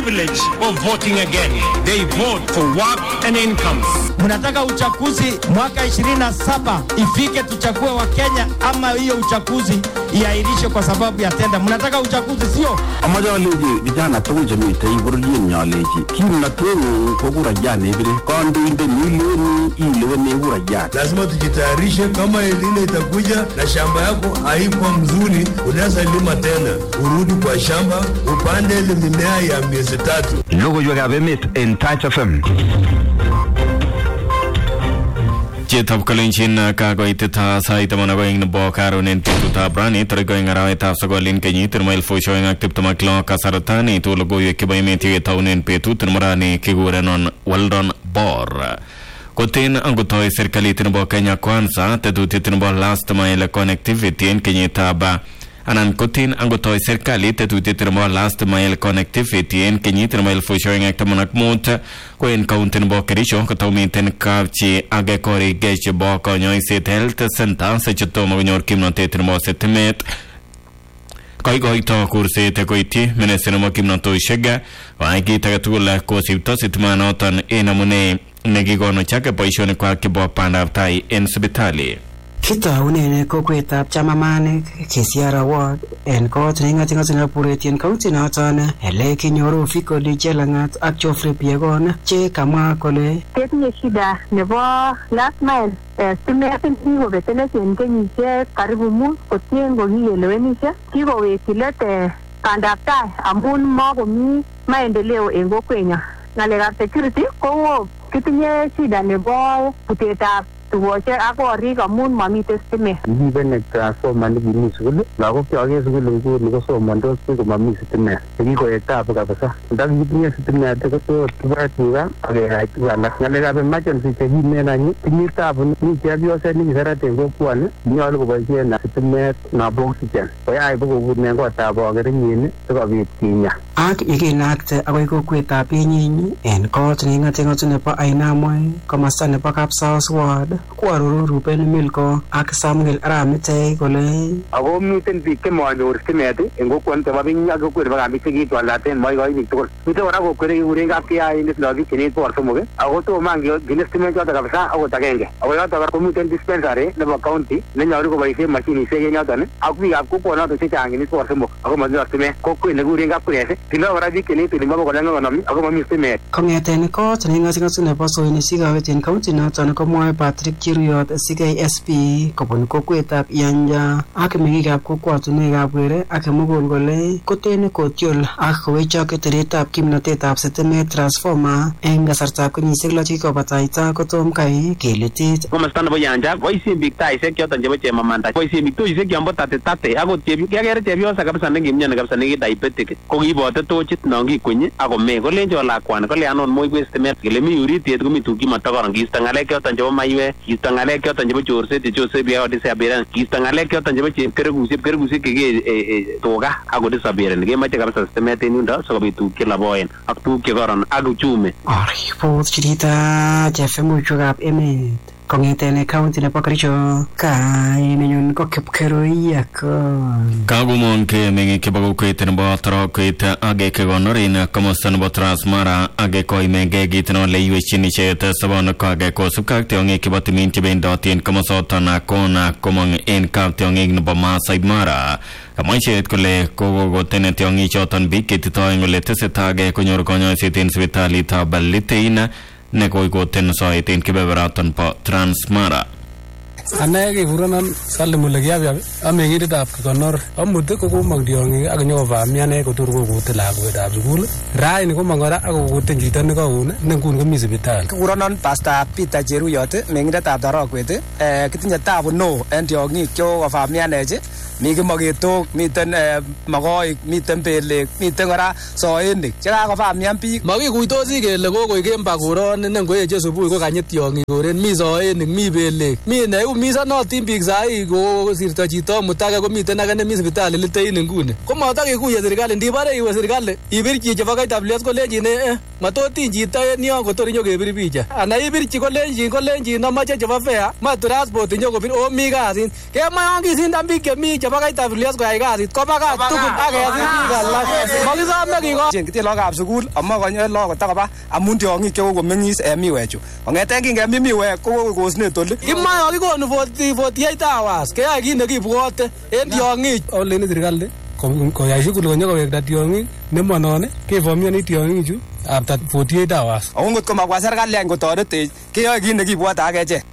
privilege of voting again. They vote for work and incomes. Mnataka uchaguzi mwaka 27 ifike tuchague wa Kenya ama hiyo uchaguzi iahirishwe kwa sababu ya tenda? Mnataka uchaguzi sio? Amaja waleji vijana tunje mite iburudien nyaleji. Kimna tungu kukura jane vile. Kanduinde milioni ilewe neura jane. Lazima tujitayarishe kama elile itakuja na shamba yako haikuwa mzuri, unaweza lima tena. Urudi kwa shamba, upande ile mimea ya miezi 3. Logo yuega bemit in Touch FM. Chetab Kalinchin Kagoitita Saitamana going the Bokaro and Tituta Brani, Trigoing around Tafsagolin Kenny, Termal for showing active Tamaklo, Kasaratani, to Logo Yakibameti, Town and Petu, Termarani, Kigurenon, Weldon Bor. Kotin Angutoi Circali Tinbo Kenya Kwanza, Tetu Titinbo last mile connectivity in Kenyataba. Anan Kotin Angutoi Circali, Tetu Titinbo last mile connectivity in Kenyatermal for showing actamanak moot, Queen Countin Bokerisho, Kotominten Kavchi, Agekori Gesh Boko, Noisy Health Center, such a Tomo in your Kimnotatermo Setimet. Koigoito kursi tekoiti menesenoma kimnoto shega waiki tagatula kosipto sitmanotan enamune negigono chake poishoni kwa kibo pandaptai en sibitali. Kitaunene kokwetab chamamanik Kisiara Ward en kot nengatingatina Puretien County noton ele kinyoru Fikoli Chelangat ak Geoffrey Piegon che kamwa kole ketinye shida nebo last mile stimet kikobetene en kenyisiek karibu mut kotien kokikelewenishe kikowekyi let bandaptai amun makomi maendeleo en kokwenyo. Ngalekab security ko kitinye shida nebo putetab tugoche ak korik amun mamiten stimet. Kiben transformer nekimi sukul, lagok choke sukul nguni kosomondos komami stimet. Kikoek tabu kabisa. Ndakitinye stimet kotot kibwa tuga akekach tuga alak. Ngalekab emergency chekimen any tinye tabu ni chepyoset nekiseret en kokwoni nyolu koboisien stimet nebo oxygen. Koyach bokobunen kotab bokerenyin sikobit kinya. Ak yekinakte akoi kokwetab Penyinyi en kot nengatingatin nebo Ainamoi komasta nebo Kapsaos Ward Kwaru Ruben Milko ak Samuel Aramite kole ako miten biik chemanyor stimet en kokwet nebo Penyinyi ak kokwet nebo Kambik chekitwaldaten moikoinik tugul. Miten kora kokwet nekikuren kapkiyainet lagok chenet bor somok ako toman kinde stimet choto kabisa akot agenge. Ako yoto kora komiten dispensary nebo county nenyolu koboisien mashinisiek en yoton ak biikab kokwonoto chechang chenet bor somok ako manyor stimet. Kokwet nekikuren Kapkures tindoi kora biik chenet nebo bokol ang'wan konom ako mami stimet. Kong'eten kot nengatingatin nebo Soinisik en county noton komwoe Patrick Chiruyot CKSP kobun kokwetab Yanja ak meng'ikab kokwotunwekab Were ak kimugul kole koten kotiol ak kowechok teretab kimnotetab sitimet transformer en kasartab kenyisiek 6 chekikobataita kotom kai keletit. Komasta nebo Yanja boisien biik taisiek choton chebo chemamanda. Boisien biik toisiek chombo tate akot kekere chepyosa kabisa nekimyoni kabisa nekidiabetic ko kiibote tochit non kikwenyi ako me kolenjo lakwani kole anon moibwe stimet kele mi uritiet komi tuguk chematokoron kiisto ng'alek choton chebo maiwek kiisto ng'alek choton chebo chorset biao disappearance kiisto ng'alek choton chebo chepkerekusiek keke tuga ako disappearance kemoche kabisa stimet en yundo sikobit tuguk chelaboen ak tuguk chekoron ak uchumi. Ripot chirita chefumuchukab emet kong'eten county nebo Kericho kainenyun ko Kipkerui akon Kagumon ke meng'ik chebo kokwet nebo Torokwet ak kekonorin komosta nebo Transmara ak koimengei kit neleiwechin icheket sobonwek kosubkei ak tiong'ik chebo timin chebendotin komosoton kona komong en kaptiong'ik nebo Maasai Mara. Kamwa icheket kole kokoten tiong'ichoton biik ketitoi kole tesetai konyor konyoiset en sipitalitab Litein nekoikoten soet en kebeberaton po Transmara. Ane kekurenon Salim Olekiabiab ameng'indetab Kekonor amut kokomong tiong'ik ak nyokofamian kotor kokute lakwetab sukul. Raini komong kora ak kokute chito nekaun ne nguni komi sipitali. Kekurenon Pastor Peter Cheruyot meng'indetab Torokwet. Kitinye tabu no en tiong'ik chekokofamianech. Mi kimoketok, miten makoik, miten belek, miten kora soenik chekakofamian biik. Makikuitosi kele kokoik en bakuroni ne ngoeche subui ko kanyi tiong'ik koren mi soenik, mi belek, mi neu Umisanotin biik sahi kosirto chito mutage komiten age nemi sipitali litein nguni. Komatakekuye serikali ndibare iwe serikali ibirchi chebo KWS kolenjin matotin chito en yon kotor inyokebir picha. Ana ibirchi kolenjin amache chebo fare ma transport inyokobir mi kasit. Kemayon kisindan biik chemi chebo KWS koyai kasit koba kat tugul ak kesir biik alak. Makisome kiko. Chengiti lagokab sukul ama konye lagok takoba amun tiong'ik chekokomeng'is en miwechu. Kong'eten kingemi miwek kokosnet oli. Kimayo kikonu 48 hours keyai kit nekibwote en tiong'ik. Oleni serikali koyai shughuli konyokowekta tiong'ik nemonone keformioni tiong'ichu after 48 hours. Ako ngot komabwa serikali any kotoretech keyoe kit nekibwote ak echek.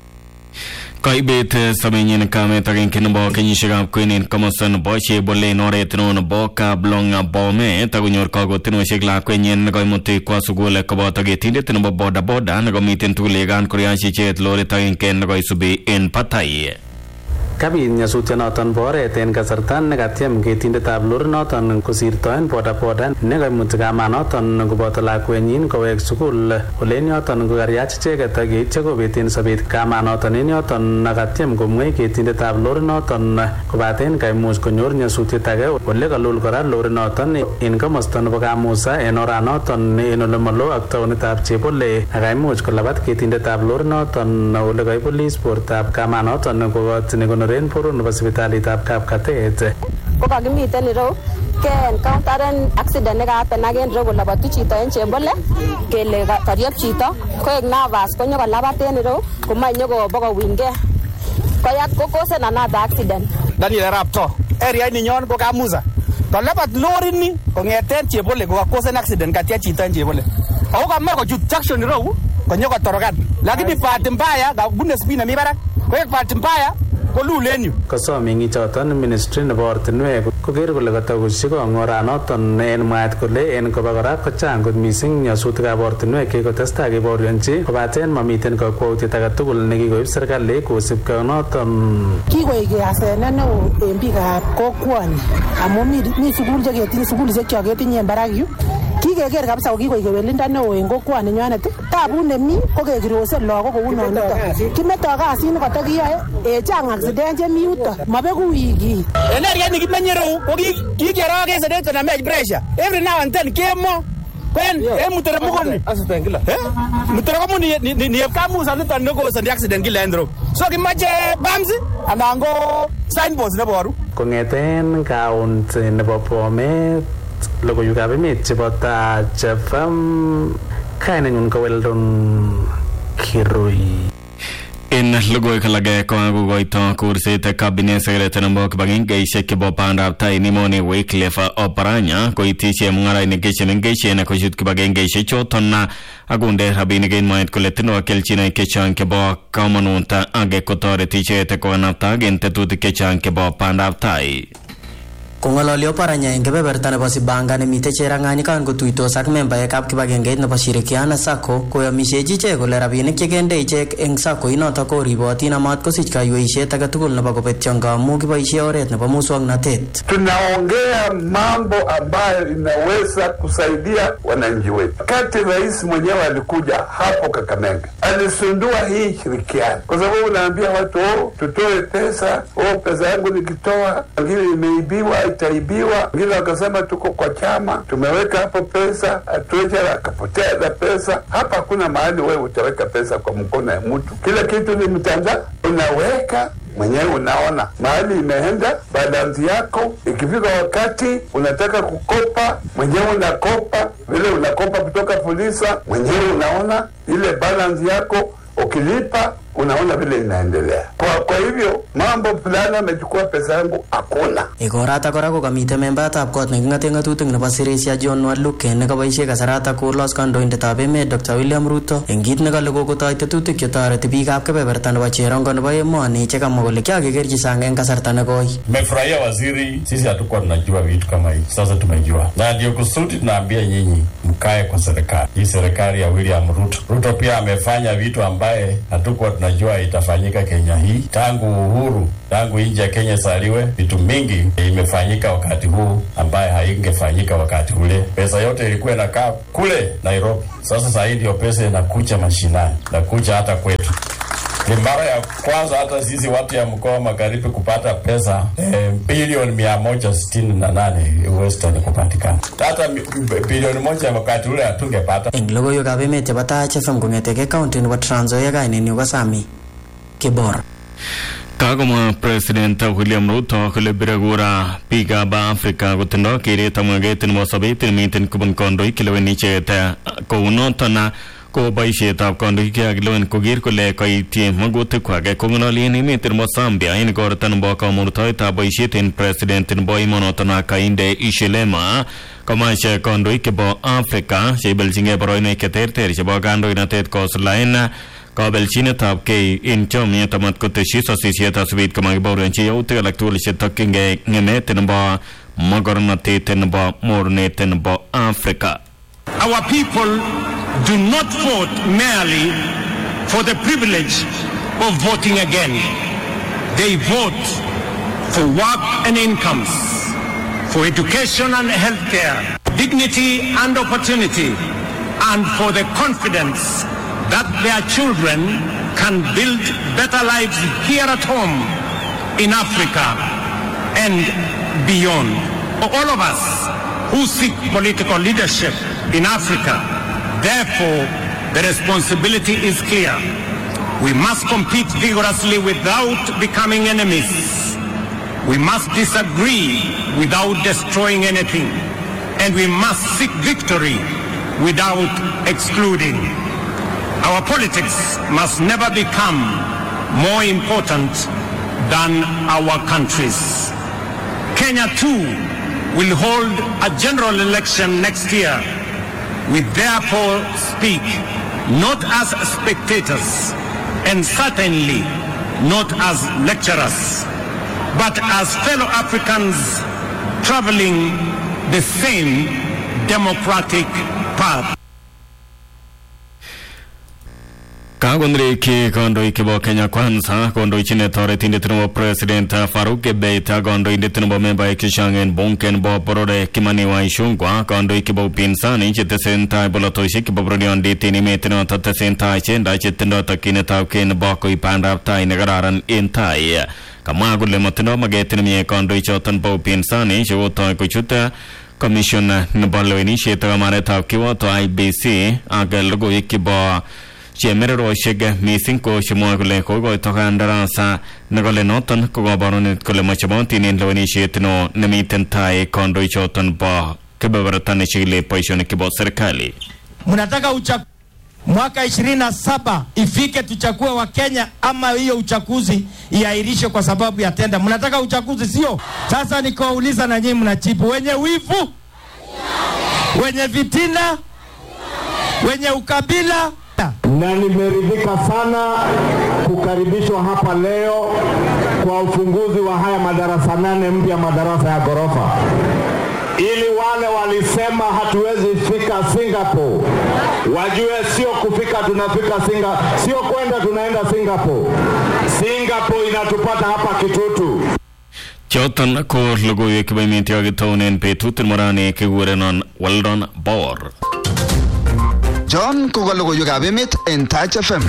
Kaibet samenyin kamet agenge nebo kenyisiekab kwenet komosta nebo Chebolen oret neo nebo Kablong Bomet akonyor kakotinosiek lakwenyin nekoimuti kwo sukul koboto ketindet nebo bodaboda nekomiten tugul yekan koryach icheket lorit agenge nekoisubi en batai. Kabit nyasutyonoton bo oret en kasarta nekatiem ketindetab lorinoton kosirtoen bodaboda nekaimuti kamanoton koboto lakwenyin kowek sukul ole en yoton kokaryach icheket ak yeityo kobeten sobet kamanoton en yoton nakatiem komwei ketindetab lorinoton kobaten kaimuch konyor nyasutiet age ole kalul kora lorinoton en komosta nebo Kamusa en oranoton en ole malo ak taonitab Chebole akaimuch kolabat ketindetab lorinoton ole kai police portab kamanoton kokotini konoren poro nebo sipitalitab Kapkatet. Kokakimiten ireu ke encounteren accident nekahappen ak en ireu kolabatu chito en Chebole kele karieb chito koek nervous konyokolabat en ireu komoe nyokobokowinge koyat kokosen another accident. Daniel Rapto area ninyon ko Kamusa kalabat lori ni kongeten Chebole kokakosen accident katia chito en Chebole ako kama kochut junction ireu konyokotorokan lakini bahati mbaya kabune spina mi barak koek bahati mbaya kolulenyu kosomingi choton ministry nebo ortinwek koker kole katakoshikong oranoton en mwaet kole en koba kora kochang kot mising nyasutikab ortinwek kikotestai keborionchi kobaten mamiten kakwautiet age tugul nekikoib serikali kosibkei noton. Kikoik asenet neo en biikab kokwoni amun mi sukul cheketinye sukulishek cheketinye en barak yu kikeker kabisa kokikoik kewelindo neo en kokwani nywanet. Tabu nemi ko kekirose lagok kou noniton kimeto kasit nekatakiyoe chang accident chemi yuto mabeku wiki en area nikimenye reu ko kikeroge sedet konamech pressure every now and then kemo kwen muteremukoni accident kila muteremo ni Kamusa niton nekosen accident kila endro so kimache bams anan ko signpost neboru kongeten county nebo Bomet logoiwekab emet chebo Taach FM kainengun ko Weldon Kirui. En logoiwek alage kokakokoito kurset cabinet secretary nebo kibagengeisiek chebo bandab tai Nimoni Wycliffe Oparanya koityi chemung'arainik chemengechen kochut kibagengeisiek choton akonde rabinik en mwaet kole tindoi kelchinoik chechang chebo komonut ak kotoreti icheket kokanapta en tetutik chechang chebo bandab tai. Kong'ololi Oparanya en kebeberta nebo Sibanga nemite cherang'ani kan kotuitos ak membaekab kibagengeit nebo Shirikiana Sacco koyomisiechi ichek kole rabinik chekende ichek eng Sacco inoto koribotin amat kosich kayweisiet age tugul nebo kobetyo ngamu kiboisie oret nebo muswoknotet. Tunaongea mambo ambayo inaweza kusaidia wananchi wetu. Wakati rais mwenyewe alikuja hapo Kakamega alisundua hii Shirikiana kwa sababu naambia watu tutoe pesa, pesa yangu nikitoa ngine imeibiwa itaibiwa. Wengine wakasema tuko kwa chama tumeweka hapo pesa, atuecha akapotea na pesa. Hapa hakuna mahali wewe utaweka pesa kwa mkono ya mtu, kila kitu ni mtandao, unaweka mwenyewe unaona mahali imeenda balance yako. Ikifika wakati unataka kukopa mwenyewe unakopa, vile unakopa kutoka polisa mwenyewe unaona ile balance yako, ukilipa unaona vile inaendelea. Kwa hivyo mambo fulani amechukua pesa yangu hakuna. Igorata kora kokamite membatab kot neking'ate ng'atutik nebo Sirisia John Waluke nekaboisie kasarata kolos kandoindetab emet Dr. William Ruto eng kit nekale kokotoi tetutik chetoreti biikab kebeberta nebo Cherongo nebo emoni chekamwa kole kyakekerchi sang eng kasarta nekoi. Mmefurahia waziri, sisi hatukuwa tunajua vitu kama hivi, sasa tumejua, na ndio kusudi tunaambia nyinyi mkae kwa serikali hii, serikali ya William Ruto. Ruto pia amefanya vitu ambaye hatukuwa tunajua itafanyika Kenya hii. Tangu uhuru, tangu nchi ya Kenya saliwe, vitu mingi imefanyika wakati huu ambaye haingefanyika wakati ule. Pesa yote ilikuwa inakaa kule Nairobi, sasa sasa ndio pesa inakuja mashinani, inakuja hata kwetu. Ni mara ya kwanza hata sisi watu ya mkoa Magharibi kupata pesa bilioni 168 Western kupatikana. Hata bilioni 1 wakati ule hatungepata. Englogo yo gabe mete bata FM kungeteke county ni Trans Nzoia gaine ni Sami Kibora. Kagoma President William Ruto kule biragura piga ba Afrika gutindo kire tamagete mo sabete miten kubun kondo ikilweni cheta ko unotana ko baishe ta kondo ikagloen ko gir kule kai tie magote kwage ko ngali ni miten mo Zambia in gortan bo ka murtai ta baishe ten President boy monotana kainde ishelema kamashe kondo ikebo Afrika shebelsinge boroine keterter shebo gando inatet ko slaina Kabel China tab ke in chomye tamat ko teshi sosisieta subit kamagi baurenchi yote electoral shetakinge ngemeten ba magornateten ba morneten ba Africa. Our people do not vote merely for the privilege of voting again. They vote for work and incomes, for education and healthcare, dignity and opportunity, and for the confidence that their children can build better lives here at home, in Africa, and beyond. For all of us who seek political leadership in Africa, therefore, the responsibility is clear. We must compete vigorously without becoming enemies. We must disagree without destroying anything. And we must seek victory without excluding. Our politics must never become more important than our countries. Kenya too will hold a general election next year. We therefore speak not as spectators and certainly not as lecturers, but as fellow Africans traveling the same democratic path. Kagondre ki kondo ikibo Kenya Kwanza kondo ichine tore tinde tunubo President Faruk Gebeta kondo inde tunubo memba ikishangen bonken bo porore Kimani wa Ishungwa kondo ikibo pinsani chete senta boloto ishiki bobrodion di tini metino tate senta ichenda chetendo takine tauken boko ipanda aptai negararan intai kama agule motino magetini miye kondo ichotan bo pinsani shiwoto kuchuta Commission nabalo initiate kamare taukiwa to IBC aga logo ikibo Chemero shege missing ko shimo kule ko go to kandarasa nagole noton ko baronit kule machabonti nin lo initiate no nemiten tai kondo ichoton ba kebeberatan shile paishoni kibo serikali. Mnataka mwaka 27 ifike tuchague wa Kenya ama hiyo uchaguzi iahirishwe kwa sababu ya tenda. Mnataka uchaguzi sio? Sasa nikauliza na nyinyi mnajibu wenye wivu? Wenye vitina? Wenye ukabila? Na nimeridhika sana kukaribishwa hapa leo kwa ufunguzi wa haya madarasa 8 mpya, madarasa ya ghorofa. Ili wale walisema hatuwezi fika Singapore wajue sio kufika tunafika sio kwenda tunaenda Singapore. Singapore inatupata hapa Kitutu. Chotan ko logo yekibamenti agitonen petut morane kigurenon Weldon Bor. John Kogalogo Yugabemit en Touch FM.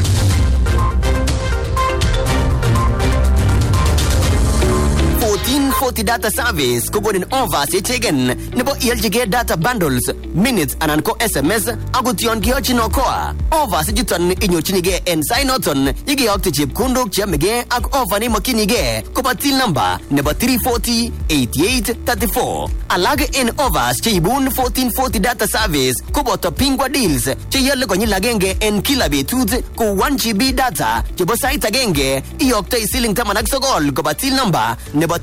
$14.40 data service kubonin overs yechegen nebo ELGG data bundles minutes anan ko SMS agution giyochi nokoa overs juton inyorchinige en sainoton yigiyokte chepkondok cheyamege ak over ni mokinige koba till number nebo 3408834 alage en overs cheibun 1440 data service koboto pingwa deals cheyole konyil agenge en kila betut ko 1GB data chebo sait agenge iyokte siling 19 koba till number nebo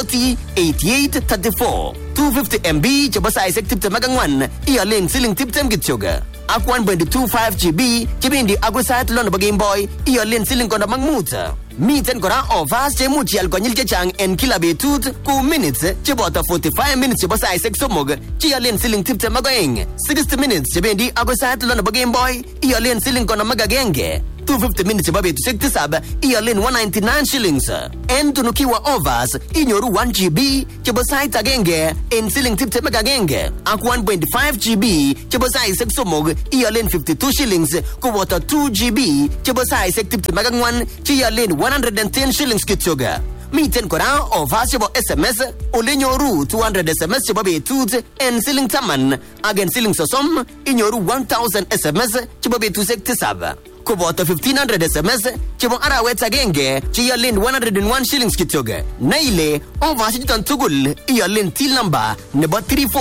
3408834 250 MB chebo saisek 24 iyolen siling 20 kityoga ak 1.25GB chebendi agoi sait lo nebo Game Boy iyolen siling 55. Miten kora offers chemuch ial konyil chechang en kila betut ku minutes cheboto 45 minutes chebo saisek 3 chiyolen siling 22, 60 minutes chebendi agoi sait lo nebo Game Boy iyolen siling 51, 250 minutes chebo betusiek tisab ialen 199 shillings. En tunukiwa overs inyoru 1 GB chebo sait agenge en siling 20 agenge ak 1.5 GB chebo saisiek somok ialen 52 shillings koboto 2 GB chebo saisiek 24 chialen 110 shillings kityoga. Miten kora offers chebo SMS ole nyoru 200 SMS chebo betut en siling 10 ak en siling 30 inyoru 1000 SMS chebo betusiek tisab. Koboto 1500 SMS chebo arawet agenge chialen 101 shillings kityoga. Na ile offers chuton tugul ialen till number nebo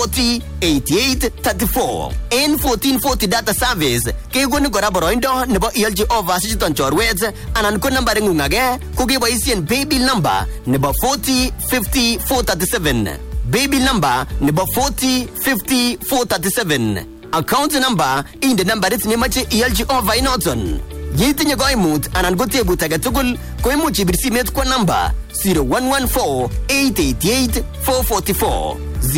3408834. En 1440 data service kekoni kora boroindo nebo ialchi offers chuton chorwet anan ko nambaring'ung age ko keboisien paybill number nebo 4050437. Paybill number nebo 4050437. Account number inde nambarit nemache ialchi over inoton. Yetinye koimut anan ko tebut age tugul ko imuch ibir simet kwa namba 0114-888-444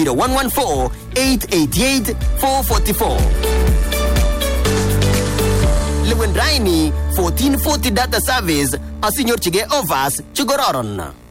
0114-888-444. Lewen raini 1440 data service asinyorchigei offers chikororon.